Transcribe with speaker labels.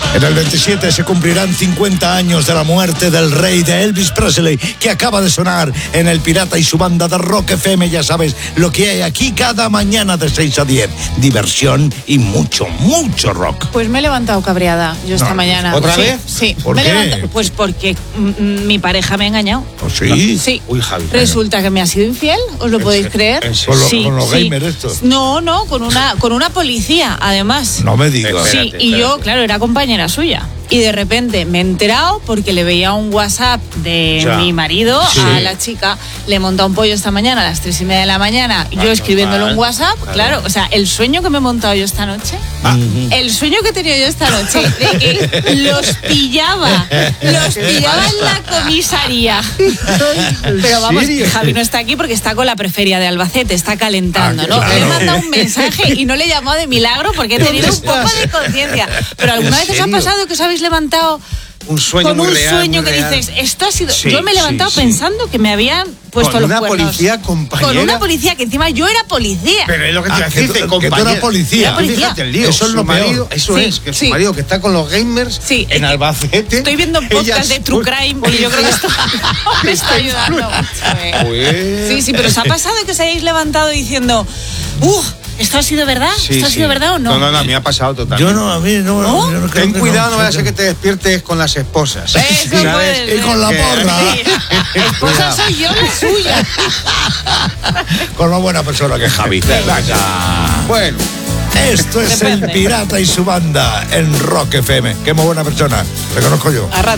Speaker 1: En el 27 se cumplirán 50 años de la muerte del rey de Elvis Presley, que acaba de sonar en El Pirata y su banda de Rock FM. Ya sabes lo que hay aquí cada mañana de 6 a 10. Diversión y mucho, mucho rock.
Speaker 2: Pues me he levantado cabreada yo esta mañana.
Speaker 1: ¿Otra vez?
Speaker 2: Sí.
Speaker 1: ¿Por qué?
Speaker 2: Pues porque mi pareja me ha engañado.
Speaker 1: ¿Oh, sí?
Speaker 2: Sí.
Speaker 3: Uy, Javi.
Speaker 2: Resulta que me ha sido infiel, ¿os lo podéis creer?
Speaker 1: ¿Con los gamers estos?
Speaker 2: No, con una policía, además.
Speaker 1: No me digas.
Speaker 2: Sí, y yo, claro, era compañera suya. Y de repente me he enterado porque le veía un WhatsApp de mi marido a la chica. Le he montado un pollo esta mañana a las 3:30 de la mañana. Yo escribiéndole un WhatsApp. Claro, o sea, el sueño que me he montado yo esta noche. El sueño que he tenido yo esta noche de que los pillaba en la comisaría. Pero vamos, Javi no está aquí porque está con la preferia de Albacete, está calentando, ¿no?
Speaker 1: Claro.
Speaker 2: Le he mandado un mensaje y no le he llamado de milagro porque he tenido un poco de conciencia. Pero ¿alguna vez os ha pasado que os habéis levantado
Speaker 3: un sueño
Speaker 2: con
Speaker 3: muy
Speaker 2: un
Speaker 3: real,
Speaker 2: sueño
Speaker 3: muy
Speaker 2: que
Speaker 3: real?
Speaker 2: dices, esto ha sido...
Speaker 3: Sí,
Speaker 2: yo me he levantado pensando que me habían puesto
Speaker 3: con
Speaker 2: los
Speaker 3: una
Speaker 2: cuernos.
Speaker 3: policía compañera.
Speaker 2: Con una policía, que encima yo era policía.
Speaker 3: Pero es lo que te iba a decir,
Speaker 1: que tú eras policía.
Speaker 2: Era policía.
Speaker 3: Fíjate el lío.
Speaker 1: Eso es
Speaker 3: Su
Speaker 1: lo
Speaker 3: marido,
Speaker 1: peor.
Speaker 3: eso
Speaker 2: Sí,
Speaker 3: es, que su
Speaker 2: sí.
Speaker 3: marido que está con los gamers en Albacete.
Speaker 2: Estoy viendo un podcast de True Crime y yo creo que esto me está ayudando mucho. Sí, pero ¿os ha pasado que os hayáis levantado diciendo, ¿esto ha sido verdad? ¿Esto ha sido verdad o no?
Speaker 3: No, me ha pasado totalmente.
Speaker 1: Yo no, a mí no.
Speaker 2: ¿No?
Speaker 1: Yo no creo
Speaker 3: Ten
Speaker 1: que
Speaker 3: cuidado, no vaya a ser que te despiertes con las esposas.
Speaker 2: Eso
Speaker 3: ¿Sabes?
Speaker 2: puede ser.
Speaker 1: Y con la porra.
Speaker 2: Sí. Esposa soy yo, la suya.
Speaker 1: Con la buena persona que es Javi.
Speaker 3: Bueno.
Speaker 1: Esto es
Speaker 2: Depende.
Speaker 1: El Pirata y su banda en Rock FM. Qué muy buena persona. Le conozco yo.
Speaker 2: A rato.